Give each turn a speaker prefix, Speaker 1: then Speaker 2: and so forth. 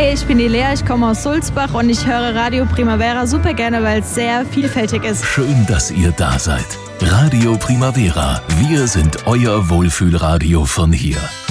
Speaker 1: Hi, ich bin die Lea, ich komme aus Sulzbach und ich höre Radio Primavera super gerne, weil es sehr vielfältig ist.
Speaker 2: Schön, dass ihr da seid. Radio Primavera, wir sind euer Wohlfühlradio von hier.